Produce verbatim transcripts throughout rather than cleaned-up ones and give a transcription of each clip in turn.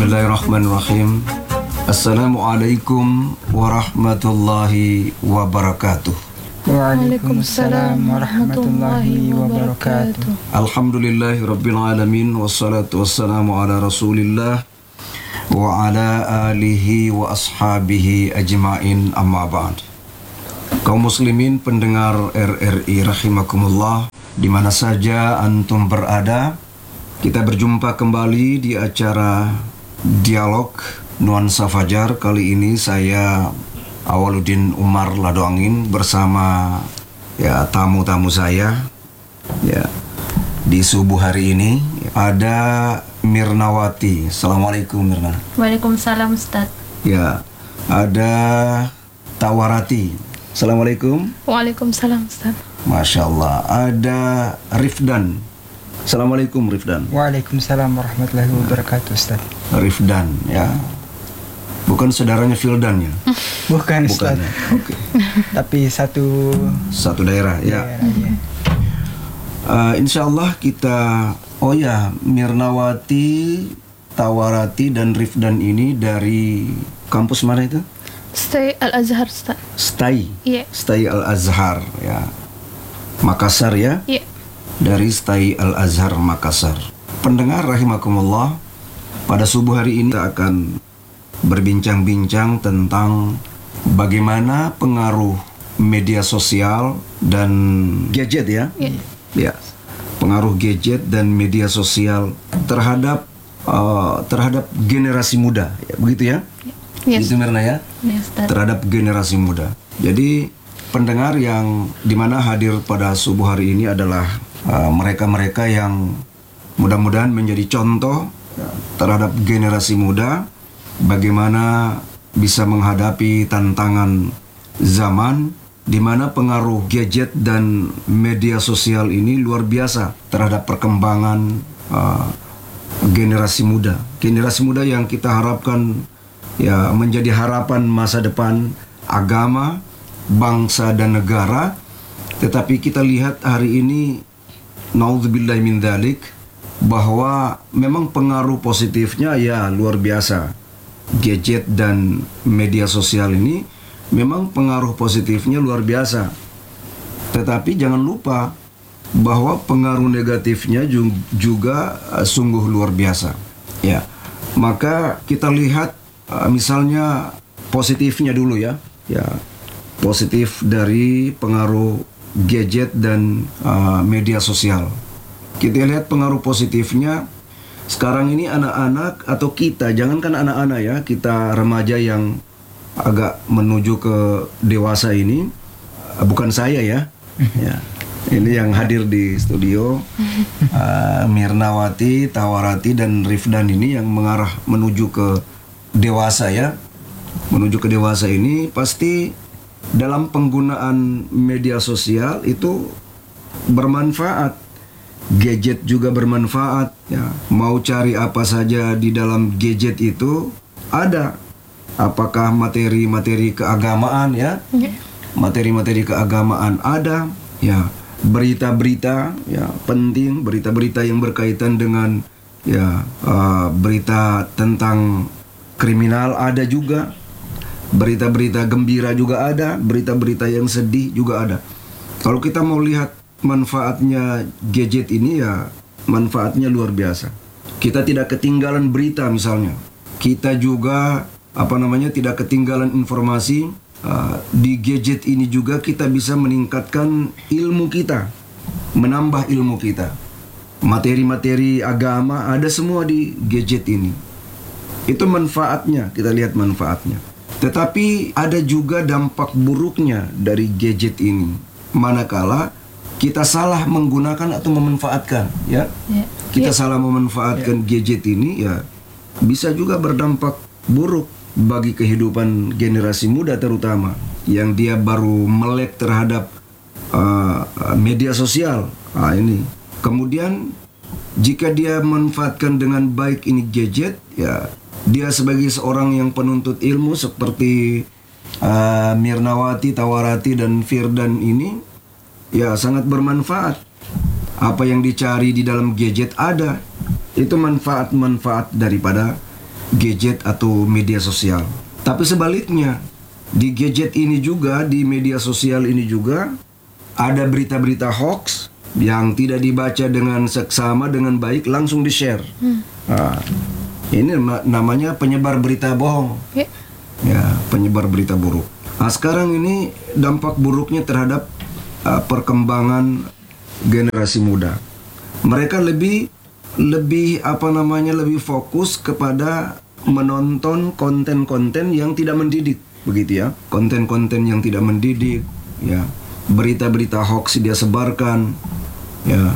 Bismillahirrahmanirrahim. Assalamualaikum warahmatullahi wabarakatuh. Waalaikumsalam warahmatullahi wabarakatuh. Alhamdulillahi rabbil alamin, wassalatu wassalamu ala rasulillah wa ala alihi wa ashabihi ajma'in, amma ba'd. Kaum muslimin pendengar R R I rahimakumullah, di mana saja antum berada, kita berjumpa kembali di acara Dialog Nuansa Fajar. Kali ini saya Awaluddin Umar Ladoangin bersama ya tamu-tamu saya. Ya, di subuh hari ini ada Mirnawati. Assalamualaikum Mirna. Waalaikumsalam Ustaz. Ya, ada Tawarati. Assalamualaikum. Waalaikumsalam Ustaz. Masya Allah. Ada Rifdan. Assalamualaikum Rifdan. Waalaikumsalam warahmatullahi wabarakatuh Ustaz. Rifdan ya. Bukan saudaranya Fildan ya? Bukan Bukan Ustaz. ya? Oke. Tapi satu Satu daerah ya. daerah, ya. Uh, insya Allah kita, oh ya, Mirnawati, Tawarati dan Rifdan ini dari kampus mana itu? Stay Al-Azhar Ustaz. Stai. Iya. Stai Al-Azhar ya. Makassar ya. Iya. Dari Stai Al-Azhar Makassar. Pendengar rahimakumullah, pada subuh hari ini kita akan berbincang-bincang tentang bagaimana pengaruh media sosial dan gadget ya. Iya. Ya. Pengaruh gadget dan media sosial terhadap uh, terhadap generasi muda, ya, begitu ya? Yes. Itu Mirna ya? Yes, Ustaz. Terhadap generasi muda. Jadi pendengar yang dimana hadir pada subuh hari ini adalah uh, mereka-mereka yang mudah-mudahan menjadi contoh ya, terhadap generasi muda, bagaimana bisa menghadapi tantangan zaman di mana pengaruh gadget dan media sosial ini luar biasa terhadap perkembangan uh, generasi muda. Generasi muda yang kita harapkan ya menjadi harapan masa depan agama, bangsa dan negara. Tetapi kita lihat hari ini, naudzubillahi min dzalik, bahwa memang pengaruh positifnya ya luar biasa. Gadget dan media sosial ini memang pengaruh positifnya luar biasa. Tetapi jangan lupa bahwa pengaruh negatifnya juga uh, sungguh luar biasa. Ya. Maka kita lihat uh, misalnya positifnya dulu ya. Ya. Positif dari pengaruh gadget dan uh, media sosial. Kita lihat pengaruh positifnya. Sekarang ini anak-anak atau kita, jangankan anak-anak ya, kita remaja yang agak menuju ke dewasa ini, uh, bukan saya ya, ya. Ini yang hadir di studio, uh, Mirnawati, Tawarati dan Rifdan ini yang mengarah menuju ke dewasa ya, menuju ke dewasa ini pasti dalam penggunaan media sosial itu bermanfaat. Gadget juga bermanfaat ya. Mau cari apa saja di dalam gadget itu ada. Apakah materi-materi keagamaan ya? Materi-materi keagamaan ada ya. Berita-berita ya penting, berita-berita yang berkaitan dengan ya uh, berita tentang kriminal ada juga. Berita-berita gembira juga ada, berita-berita yang sedih juga ada. Kalau kita mau lihat manfaatnya gadget ini ya manfaatnya luar biasa. Kita tidak ketinggalan berita misalnya. Kita juga apa namanya tidak ketinggalan informasi. Uh, di gadget ini juga kita bisa meningkatkan ilmu kita, menambah ilmu kita. Materi-materi agama ada semua di gadget ini. Itu manfaatnya, kita lihat manfaatnya. Tetapi ada juga dampak buruknya dari gadget ini. Manakala kita salah menggunakan atau memanfaatkan, ya. Ya. Kita Ya. salah memanfaatkan gadget ini, ya bisa juga berdampak buruk bagi kehidupan generasi muda terutama yang dia baru melek terhadap uh, media sosial. Nah, ini. Kemudian jika dia memanfaatkan dengan baik ini gadget, ya dia sebagai seorang yang penuntut ilmu seperti uh, Mirnawati, Tawarati dan Firdan ini, ya sangat bermanfaat. Apa yang dicari di dalam gadget ada. Itu manfaat-manfaat daripada gadget atau media sosial. Tapi sebaliknya, di gadget ini juga, di media sosial ini juga ada berita-berita hoax yang tidak dibaca dengan seksama, dengan baik, langsung di-share. Hmm. Nah, ini namanya penyebar berita bohong. Ya. Ya, penyebar berita buruk. Nah, sekarang ini dampak buruknya terhadap uh, perkembangan generasi muda. Mereka lebih lebih apa namanya lebih fokus kepada menonton konten-konten yang tidak mendidik, begitu ya. Konten-konten yang tidak mendidik, ya. Berita-berita hoax dia sebarkan, ya.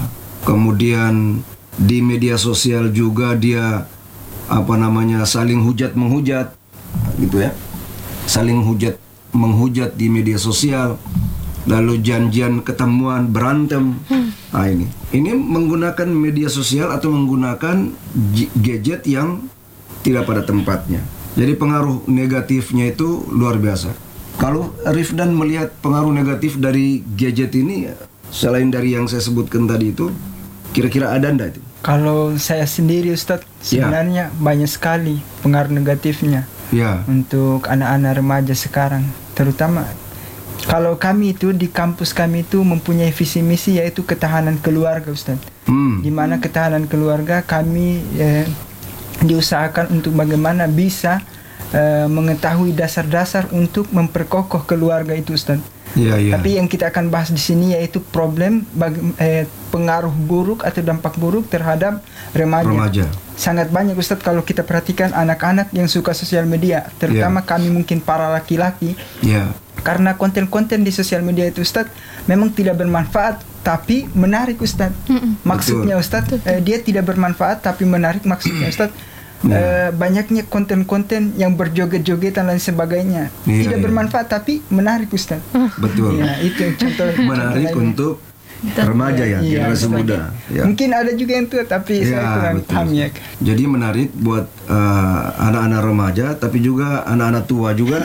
Kemudian di media sosial juga dia apa namanya saling hujat menghujat, gitu ya. Saling hujat menghujat di media sosial, lalu janjian ketemuan berantem. Hmm. Nah ini, ini menggunakan media sosial atau menggunakan gadget yang tidak pada tempatnya. Jadi pengaruh negatifnya itu luar biasa. Kalau Rifdan melihat pengaruh negatif dari gadget ini, selain dari yang saya sebutkan tadi itu, kira-kira ada enggak itu? Kalau saya sendiri Ustadz, sebenarnya ya. banyak sekali pengaruh negatifnya ya. Untuk anak-anak remaja sekarang, terutama kalau kami itu di kampus kami itu mempunyai visi misi yaitu ketahanan keluarga, Ustaz. Hmm. Di mana ketahanan keluarga kami eh, diusahakan untuk bagaimana bisa eh, mengetahui dasar-dasar untuk memperkokoh keluarga itu, Ustaz. Ya, ya. Tapi yang kita akan bahas di sini yaitu problem bagi, eh, pengaruh buruk atau dampak buruk terhadap remaja. Remaja. Sangat banyak, Ustaz, kalau kita perhatikan anak-anak yang suka sosial media, terutama ya. kami mungkin para laki-laki. Ya. Karena konten-konten di sosial media itu, Ustaz, memang tidak bermanfaat tapi menarik, Ustaz. Mm-mm. Maksudnya, Ustaz, eh, dia tidak bermanfaat tapi menarik, maksudnya, Ustaz. Ya. Eh, banyaknya konten-konten yang berjoget-jogetan dan sebagainya, ya, tidak ya. bermanfaat tapi menarik, Ustaz. Betul. Ya, itu contoh menarik contoh untuk remaja ya, ya generasi ya, muda. Ya. Mungkin ada juga yang tua tapi ya, saya kurang paham ya. Jadi menarik buat uh, anak-anak remaja, tapi juga anak-anak tua juga.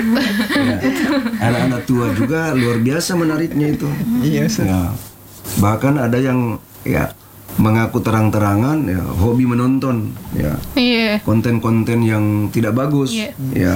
Ya. Anak-anak tua juga luar biasa menariknya itu. Iya. Ya. Bahkan ada yang ya mengaku terang-terangan ya hobi menonton ya yeah. konten-konten yang tidak bagus yeah. ya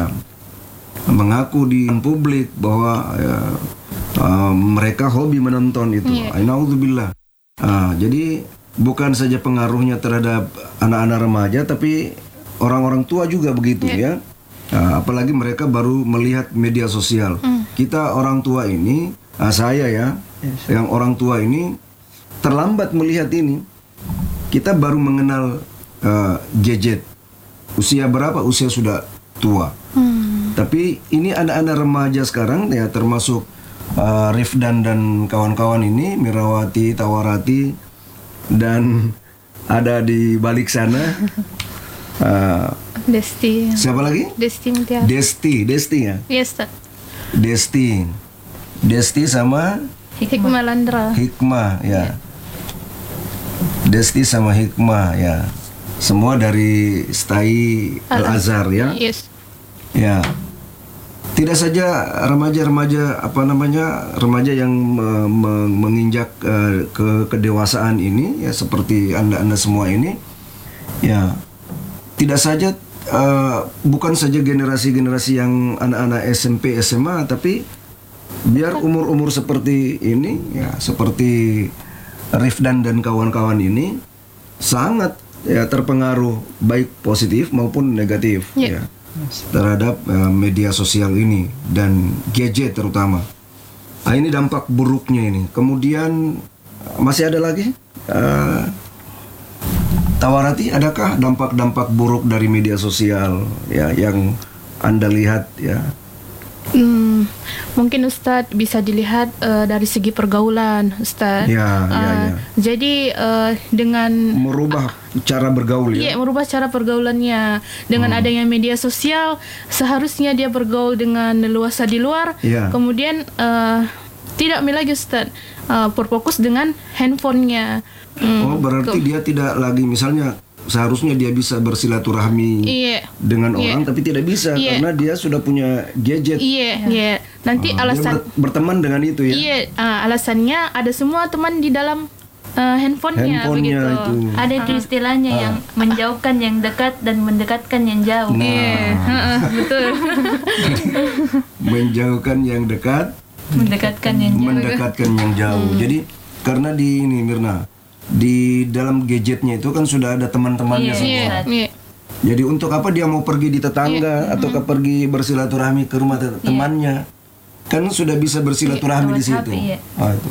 mengaku di publik bahwa ya, uh, mereka hobi menonton itu. Yeah. Naudzubillah. Uh, jadi bukan saja pengaruhnya terhadap anak-anak remaja tapi orang-orang tua juga begitu yeah. ya. Uh, apalagi mereka baru melihat media sosial. Mm. Kita orang tua ini, uh, saya ya, yes. yang orang tua ini terlambat melihat ini. Kita baru mengenal uh, gadget. Usia berapa? Usia sudah tua. Hmm. Tapi ini anak-anak remaja sekarang ya, termasuk uh, Rifdan dan kawan-kawan ini, Mirawati, Tawarati, dan ada di balik sana uh, Desti. Siapa lagi? Desti Mutia. Desti, Desti ya? Yes, Ustaz. Desti. Desti sama Hikmah Landra. Hikmah ya. Yeah. Desti sama Hikmah ya. Semua dari Stai Al-Azhar ya. Yes. Ya. Tidak saja remaja-remaja apa namanya remaja yang me, me, menginjak uh, ke kedewasaan ini ya, seperti anda-anda semua ini ya, tidak saja uh, bukan saja generasi-generasi yang anak-anak S M P S M A, tapi biar umur-umur seperti ini ya, seperti Rifdan dan kawan-kawan ini sangat ya terpengaruh baik positif maupun negatif yeah. ya terhadap uh, media sosial ini dan gadget terutama. Nah, ini dampak buruknya ini. Kemudian masih ada lagi uh, Tawarati, adakah dampak-dampak buruk dari media sosial ya yang Anda lihat ya? Hmm, mungkin Ustadz bisa dilihat uh, dari segi pergaulan, Ustadz. Ya, uh, ya, ya. Jadi uh, dengan merubah uh, cara bergaul ya. Iya, merubah cara pergaulannya dengan hmm. adanya media sosial. Seharusnya dia bergaul dengan leluasa di luar. Ya. Kemudian uh, tidak lagi Ustadz uh, berfokus dengan handphonenya. Hmm, oh, berarti ke- dia tidak lagi misalnya. Seharusnya dia bisa bersilaturahmi yeah. dengan yeah. orang, tapi tidak bisa yeah. karena dia sudah punya gadget. Iya, yeah. yeah. Nanti oh, alasan dia ber- berteman dengan itu ya. Iya, yeah. uh, alasannya ada semua teman di dalam uh, handphonenya, handphonenya begitu. itu. Ada itu istilahnya Ah. yang menjauhkan yang dekat dan mendekatkan yang jauh. Nah. Yeah. Betul. Menjauhkan yang dekat, Mendekatkan yang jauh. mendekatkan yang jauh. Jadi karena di ini Mirna, di dalam gadgetnya itu kan sudah ada teman-temannya Iya, semua. Iya, iya. Jadi untuk apa dia mau pergi di tetangga atau ke pergi bersilaturahmi ke rumah te- temannya? Kan sudah bisa bersilaturahmi di lewat situ. H P, iya. Ah, itu.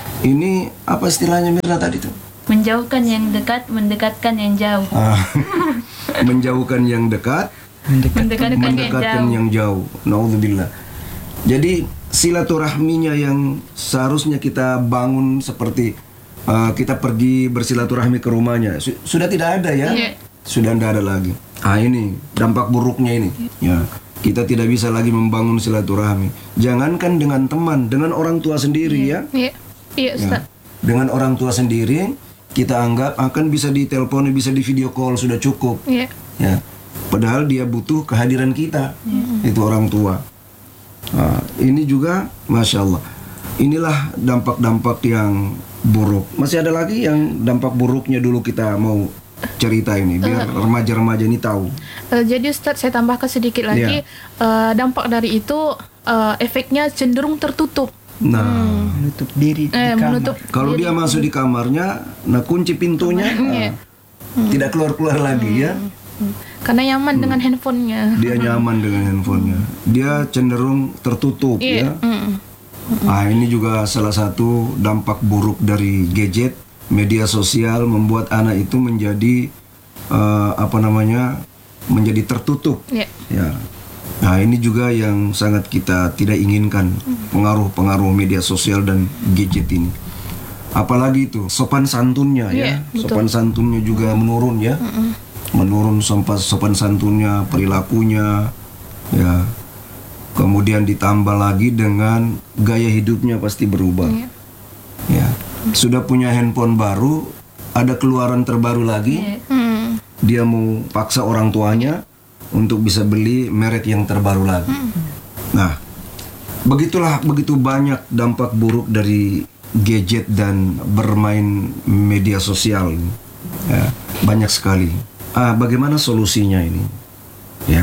Ini apa istilahnya Mirna tadi tuh? Menjauhkan yang dekat, mendekatkan yang jauh. Ah, menjauhkan yang dekat, Mendekatkan yang mendekatkan jauh. yang jauh. Nauzubillah. Jadi silaturahminya yang seharusnya kita bangun seperti uh, kita pergi bersilaturahmi ke rumahnya su- sudah tidak ada ya. Iya. Sudah tidak ada lagi. Ah ini dampak buruknya ini. Ya, kita tidak bisa lagi membangun silaturahmi. Jangankan dengan teman, dengan orang tua sendiri ya. Iya. Iya, Ustaz. Ya. Dengan orang tua sendiri kita anggap akan bisa ditelepon, bisa di video call sudah cukup. Iya. Ya. Padahal dia butuh kehadiran kita. Itu orang tua. Nah, ini juga Masya Allah. Inilah dampak-dampak yang buruk. Masih ada lagi yang dampak buruknya dulu kita mau cerita ini biar remaja-remaja ini tahu. Uh, jadi Ustaz, saya tambahkan sedikit lagi. Uh, dampak dari itu uh, efeknya cenderung tertutup. Nah, Menutup diri di Eh, kamar. menutup kalau dia masuk di kamarnya, nah kunci pintunya, Iya. nah, tidak keluar-keluar lagi ya. Karena nyaman dengan handphonenya. Dia nyaman dengan handphonenya. Dia cenderung tertutup ya. Iya. Mm. Nah, ini juga salah satu dampak buruk dari gadget, media sosial membuat anak itu menjadi eh, apa namanya? menjadi tertutup. Iya. Ya. Nah, ini juga yang sangat kita tidak inginkan, pengaruh-pengaruh media sosial dan gadget ini. Apalagi itu sopan santunnya ya. Iya, betul. Sopan santunnya juga menurun ya. Menurun sopan sopan santunnya, perilakunya ya. Kemudian ditambah lagi dengan gaya hidupnya pasti berubah. Iya. Ya. Sudah punya handphone baru, ada keluaran terbaru lagi. Iya. Hmm. Dia mau paksa orang tuanya untuk bisa beli merek yang terbaru lagi. Nah, begitulah begitu banyak dampak buruk dari gadget dan bermain media sosial. Ya, banyak sekali. Ah, bagaimana solusinya ini? Ya,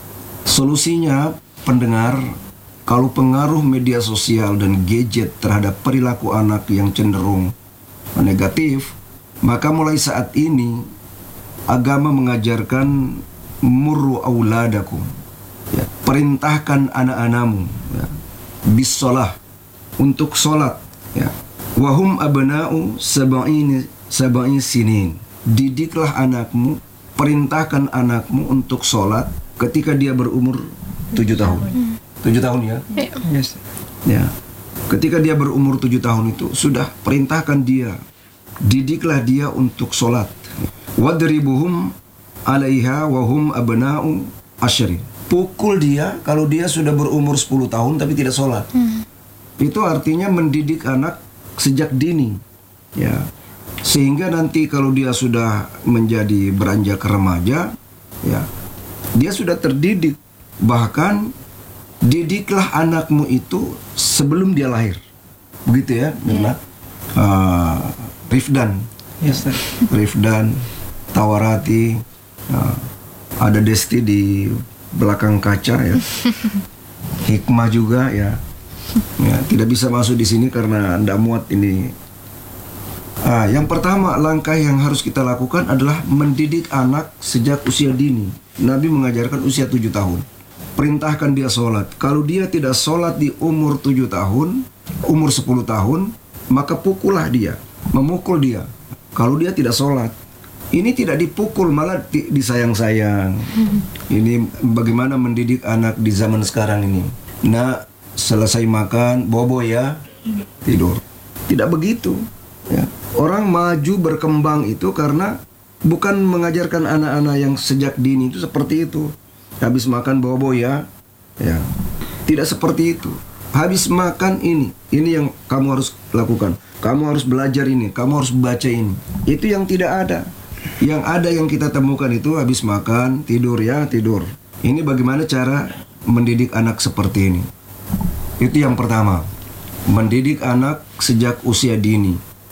solusinya pendengar, kalau pengaruh media sosial dan gadget terhadap perilaku anak yang cenderung negatif, maka mulai saat ini agama mengajarkan murru auladakum, ya, perintahkan anak-anakmu ya, bisolah, untuk sholat ya. Wahum abna'u sab'in sab'in sinin, didiklah anakmu, perintahkan anakmu untuk sholat ketika dia berumur tujuh tahun. Tujuh tahun ya. Yes. Ya. Ketika dia berumur tujuh tahun itu sudah perintahkan dia, didiklah dia untuk sholat. Wadribuhum alaiha wahum abna'u asyrin. Pukul dia kalau dia sudah berumur sepuluh tahun tapi tidak sholat. Itu artinya mendidik anak sejak dini. Ya. Sehingga nanti kalau dia sudah menjadi beranjak remaja, ya, dia sudah terdidik. Bahkan didiklah anakmu itu sebelum dia lahir. Begitu ya, Mirna? Uh, Rifdan, Yes, sir. Rifdan, Tawarati, uh, ada Desti di belakang kaca ya. Hikmah juga ya. Ya, tidak bisa masuk di sini karena tidak muat ini. Ah, yang pertama, langkah yang harus kita lakukan adalah mendidik anak sejak usia dini. Nabi mengajarkan usia tujuh tahun. Perintahkan dia sholat. Kalau dia tidak sholat di umur tujuh tahun, umur sepuluh tahun, maka pukullah dia, memukul dia. Kalau dia tidak sholat, ini tidak dipukul, malah di- disayang-sayang. Ini bagaimana mendidik anak di zaman sekarang ini. Nah, selesai makan, bobo ya, tidur. Tidak begitu. Ya. Orang maju berkembang itu karena bukan mengajarkan anak-anak yang sejak dini itu seperti itu. Habis makan bobo ya, ya. Tidak seperti itu. Habis makan ini, ini yang kamu harus lakukan. Kamu harus belajar ini, kamu harus baca ini. Itu yang tidak ada. Yang ada yang kita temukan itu habis makan, tidur ya, tidur. Ini bagaimana cara mendidik anak seperti ini. Itu yang pertama. Mendidik anak sejak usia dini.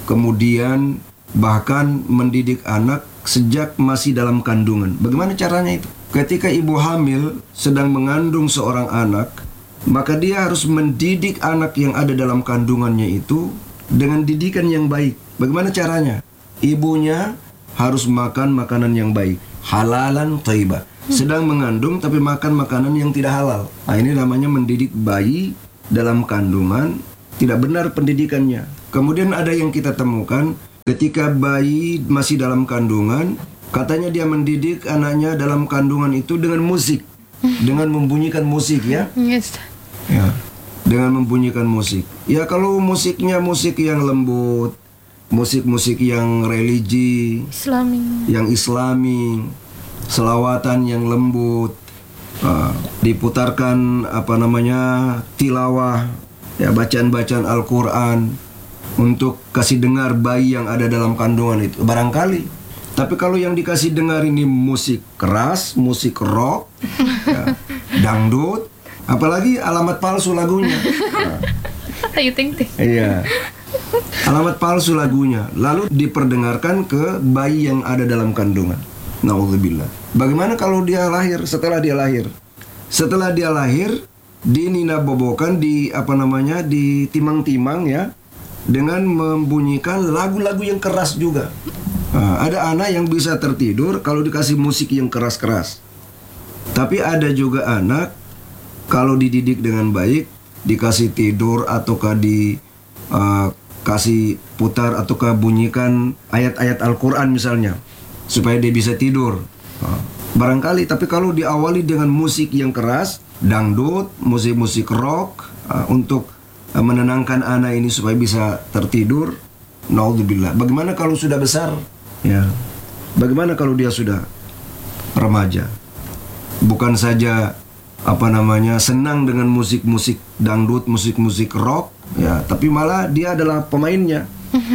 kemudian bahkan mendidik anak sejak masih dalam kandungan. Bagaimana caranya itu? Ketika ibu hamil sedang mengandung seorang anak, maka dia harus mendidik anak yang ada dalam kandungannya itu dengan didikan yang baik. Bagaimana caranya? Ibunya harus makan makanan yang baik, halalan thayyibah. Sedang mengandung tapi makan makanan yang tidak halal. Nah, ini namanya mendidik bayi dalam kandungan, tidak benar pendidikannya. Kemudian ada yang kita temukan ketika bayi masih dalam kandungan, katanya dia mendidik anaknya dalam kandungan itu dengan musik, dengan membunyikan musik ya. Yes. Ya, dengan membunyikan musik. Ya kalau musiknya musik yang lembut, musik-musik yang religi, Islami, yang Islami, selawatan yang lembut, uh, diputarkan apa namanya tilawah, ya bacaan-bacaan Al-Quran untuk kasih dengar bayi yang ada dalam kandungan itu barangkali. Tapi kalau yang dikasih dengar ini musik keras, musik rock, ya, dangdut, apalagi alamat palsu lagunya. Ayo ting ting. Iya. Alamat palsu lagunya, lalu diperdengarkan ke bayi yang ada dalam kandungan. Na'udzubillah. Bagaimana kalau dia lahir, setelah dia lahir? Setelah dia lahir, dinina bobokan, di apa namanya, ditimang-timang ya, dengan membunyikan lagu-lagu yang keras juga. Nah, ada anak yang bisa tertidur kalau dikasih musik yang keras-keras. Tapi ada juga anak kalau dididik dengan baik, dikasih tidur ataukah di uh, kasih putar ataukah bunyikan ayat-ayat Al-Quran misalnya, supaya dia bisa tidur. Uh, barangkali, tapi kalau diawali dengan musik yang keras, dangdut, musik-musik rock, uh, untuk uh, menenangkan anak ini supaya bisa tertidur, naudzubillah. Bagaimana kalau sudah besar? Ya, bagaimana kalau dia sudah remaja? Bukan saja apa namanya senang dengan musik-musik dangdut, musik-musik rock, ya, tapi malah dia adalah pemainnya,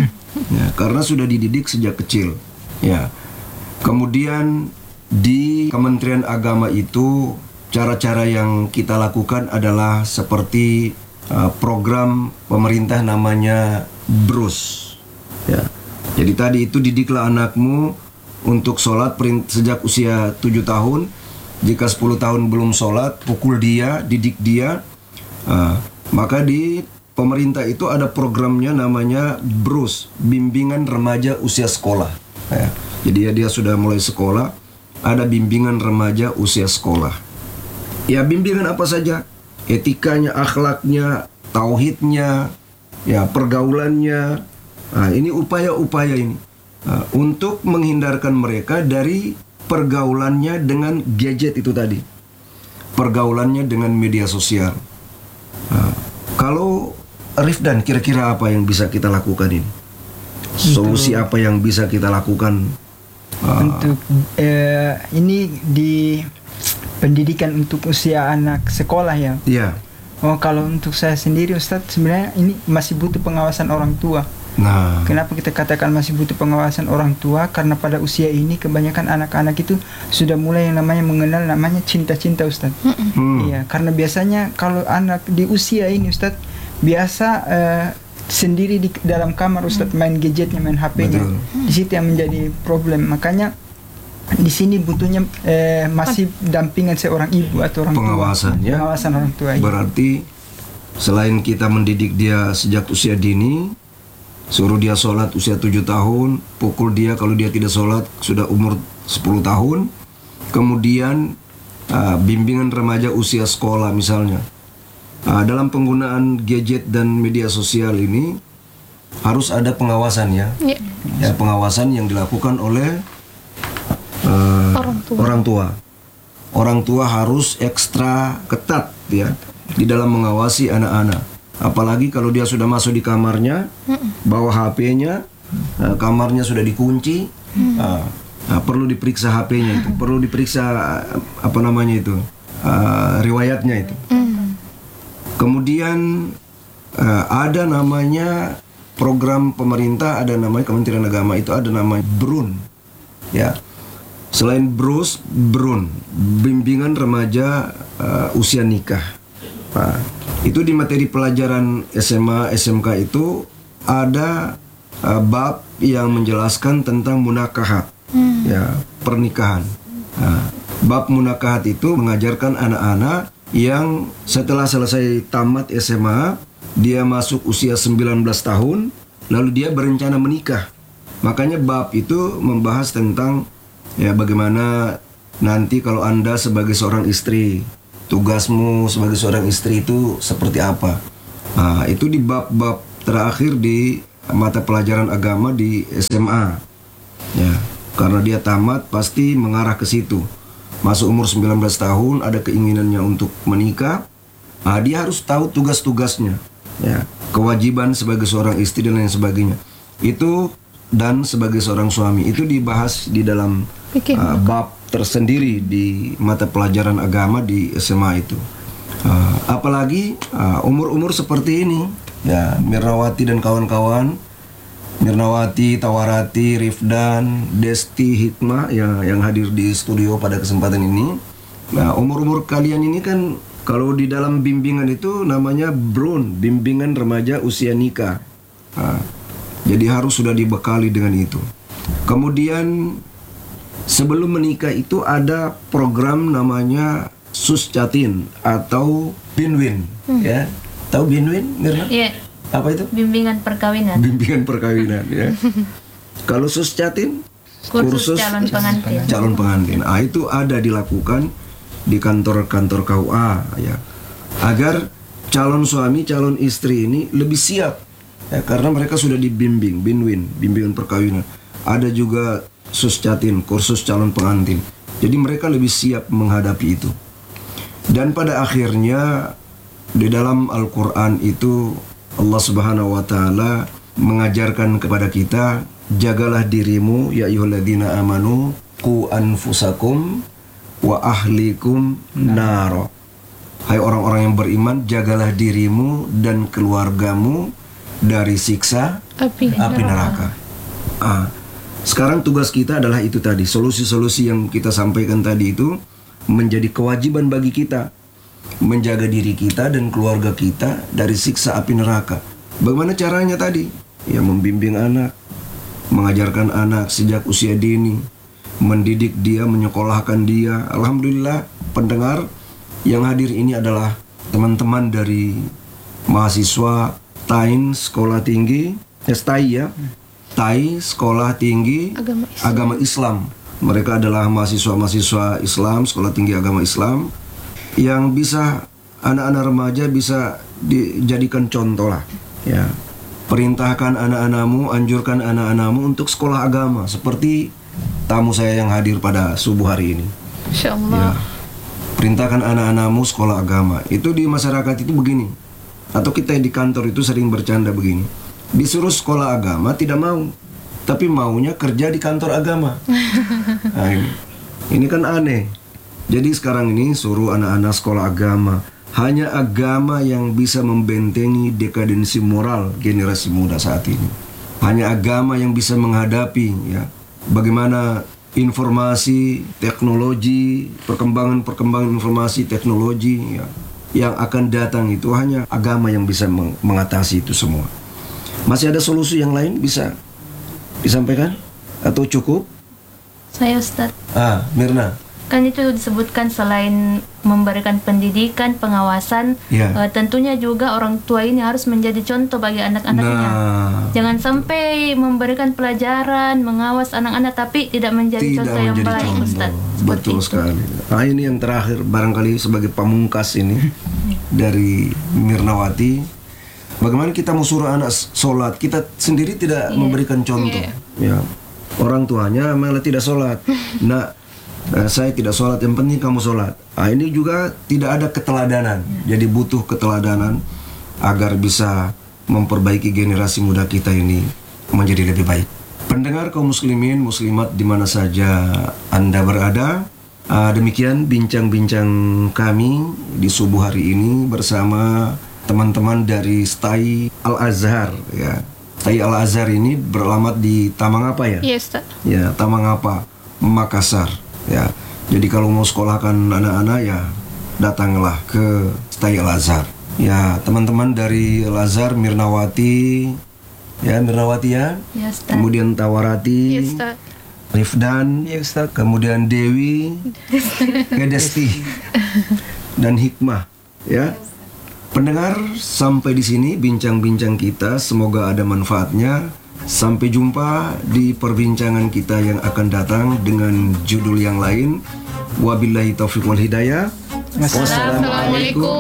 ya, karena sudah dididik sejak kecil. Ya, kemudian di Kementerian Agama itu cara-cara yang kita lakukan adalah seperti uh, program pemerintah namanya B R U S. Ya. Jadi tadi itu didiklah anakmu untuk sholat sejak usia tujuh tahun. Jika sepuluh tahun belum sholat, pukul dia, didik dia. Uh, maka di pemerintah itu ada programnya namanya B R U S, Bimbingan Remaja Usia Sekolah. Ya. Jadi ya dia sudah mulai sekolah, ada bimbingan remaja usia sekolah. Ya bimbingan apa saja? Etikanya, akhlaknya, tauhidnya, ya pergaulannya. Nah, ini upaya-upaya ini uh, untuk menghindarkan mereka dari pergaulannya dengan gadget itu tadi, pergaulannya dengan media sosial. Uh, kalau Rifdan, kira-kira apa yang bisa kita lakukan ini? Solusi apa yang bisa kita lakukan? Uh, untuk uh, ini di pendidikan untuk usia anak sekolah ya. Iya. Oh kalau untuk saya sendiri Ustadz, sebenarnya ini masih butuh pengawasan orang tua. Nah, kenapa kita katakan masih butuh pengawasan orang tua? Karena pada usia ini kebanyakan anak-anak itu sudah mulai yang namanya mengenal namanya cinta-cinta Ustadz. Hmm. Iya, karena biasanya kalau anak di usia ini Ustadz biasa uh, sendiri di dalam kamar Ustadz, main gadgetnya, main H P-nya. Di situ yang menjadi problem. Makanya di sini butuhnya eh, masih dampingan seorang ibu atau orang pengawasan, tua. Ya? Pengawasan orang tua. Berarti selain kita mendidik dia sejak usia dini, suruh dia sholat usia tujuh tahun, pukul dia kalau dia tidak sholat sudah umur sepuluh tahun. Kemudian uh, bimbingan remaja usia sekolah misalnya. Uh, dalam penggunaan gadget dan media sosial ini harus ada pengawasan ya. Yeah. Ya, pengawasan yang dilakukan oleh uh, orang tua. orang tua. Orang tua harus ekstra ketat ya di dalam mengawasi anak-anak. Apalagi kalau dia sudah masuk di kamarnya, bawa H P-nya, uh, kamarnya sudah dikunci, uh, uh, perlu diperiksa H P-nya itu, perlu diperiksa uh, apa namanya itu, uh, riwayatnya itu. Kemudian uh, ada namanya program pemerintah, ada namanya Kementerian Agama itu ada namanya B R U N, ya. Selain B R U S, B R U N, Bimbingan Remaja uh, Usia Nikah. Nah, itu di materi pelajaran S M A, S M K itu ada uh, bab yang menjelaskan tentang munakahat, hmm. ya, pernikahan. Nah, bab munakahat itu mengajarkan anak-anak yang setelah selesai tamat S M A, dia masuk usia sembilan belas tahun, lalu dia berencana menikah. Makanya bab itu membahas tentang ya bagaimana nanti kalau Anda sebagai seorang istri, tugasmu sebagai seorang istri itu seperti apa. Nah, itu di bab-bab terakhir di mata pelajaran agama di S M A. Ya, karena dia tamat pasti mengarah ke situ. Masuk umur sembilan belas tahun, ada keinginannya untuk menikah. Nah, dia harus tahu tugas-tugasnya, ya, kewajiban sebagai seorang istri dan lain sebagainya. Itu dan sebagai seorang suami itu dibahas di dalam uh, bab tersendiri di mata pelajaran agama di S M A itu. Uh, apalagi uh, umur-umur seperti ini, ya, Mirnawati dan kawan-kawan, Mirnawati, Tawarati, Rifdan, Desti, Hikmah yang yang hadir di studio pada kesempatan ini. Nah, umur-umur kalian ini kan kalau di dalam bimbingan itu namanya Brown, bimbingan remaja usia nikah. Nah, jadi harus sudah dibekali dengan itu. Kemudian sebelum menikah itu ada program namanya Suscatin atau Binwin, hmm. ya. Tahu Binwin, Mirna? Iya. Yeah. Apa itu? Bimbingan perkawinan. Bimbingan perkawinan, ya. Kalau Suscatin, kursus, kursus calon pengantin. Calon pengantin. Ah, itu ada dilakukan di kantor-kantor K U A, ya. Agar calon suami, calon istri ini lebih siap, ya, karena mereka sudah dibimbing, Binwin, bimbingan perkawinan. Ada juga Suscatin, kursus calon pengantin. Jadi mereka lebih siap menghadapi itu. Dan pada akhirnya di dalam Al-Quran itu Allah Subhanahu wa Ta'ala mengajarkan kepada kita, jagalah dirimu ya ayyuhalladzina amanu qu anfusakum wa ahlikum naro. Hai orang-orang yang beriman, jagalah dirimu dan keluargamu dari siksa api, api neraka. Ah, sekarang tugas kita adalah itu tadi, solusi-solusi yang kita sampaikan tadi itu menjadi kewajiban bagi kita, menjaga diri kita dan keluarga kita dari siksa api neraka. Bagaimana caranya tadi? Ya, membimbing anak, mengajarkan anak sejak usia dini, mendidik dia, menyekolahkan dia. Alhamdulillah, pendengar yang hadir ini adalah teman-teman dari mahasiswa T A I N Sekolah Tinggi, S T A I ya, T A I Sekolah Tinggi Agama Islam. Agama Islam. Mereka adalah mahasiswa-mahasiswa Islam, Sekolah Tinggi Agama Islam, yang bisa anak-anak remaja bisa dijadikan contoh lah, ya. Perintahkan anak-anakmu, anjurkan anak-anakmu untuk sekolah agama seperti tamu saya yang hadir pada subuh hari ini. Insyaallah. Ya. Perintahkan anak-anakmu sekolah agama. Itu di masyarakat itu begini, atau kita di kantor itu sering bercanda begini. Disuruh sekolah agama tidak mau, tapi maunya kerja di kantor agama. Nah, ini, ini kan aneh. Jadi sekarang ini suruh anak-anak sekolah agama. Hanya agama yang bisa membentengi dekadensi moral generasi muda saat ini. Hanya agama yang bisa menghadapi, ya, bagaimana informasi, teknologi, perkembangan-perkembangan informasi, teknologi, ya, yang akan datang itu hanya agama yang bisa meng- mengatasi itu semua. Masih ada solusi yang lain bisa disampaikan atau cukup? Saya Ustaz. Ah, Mirna. Kan itu disebutkan selain memberikan pendidikan, pengawasan, ya. uh, tentunya juga orang tua ini harus menjadi contoh bagi anak-anaknya. Nah. Jangan sampai memberikan pelajaran, mengawas anak-anak tapi tidak menjadi tidak contoh yang menjadi baik, contoh. Ustaz. Betul itu. Sekali. Nah, ini yang terakhir barangkali sebagai pamungkas ini dari Mirnawati. Bagaimana kita mau suruh anak sholat, kita sendiri tidak yeah. memberikan contoh. Yeah. Ya, orang tuanya malah tidak sholat. Nah, Nah, saya tidak sholat, yang penting kamu sholat. Nah, ini juga tidak ada keteladanan. Jadi butuh keteladanan agar bisa memperbaiki generasi muda kita ini menjadi lebih baik. Pendengar kaum muslimin, muslimat di mana saja Anda berada, uh, demikian bincang-bincang kami di subuh hari ini bersama teman-teman dari S T A I Al-Azhar, ya. S T A I Al-Azhar ini beralamat di Tamangapa ya? Yes, Ustaz. Ya, Tamangapa, Makassar. Ya, jadi kalau mau sekolahkan anak-anak ya datanglah ke S T A I Al-Azhar. Ya, teman-teman dari Al-Azhar, Mirnawati, ya, Mirnawati ya. Ya, Ustaz. Kemudian Tawarati, Iya, Ustaz. Rifdan, Ya Ustaz. kemudian Dewi, Desti, dan Hikmah, ya. Pendengar, sampai di sini bincang-bincang kita, semoga ada manfaatnya. Sampai jumpa di perbincangan kita yang akan datang dengan judul yang lain. Wabillahi taufiq wal hidayah. Assalamualaikum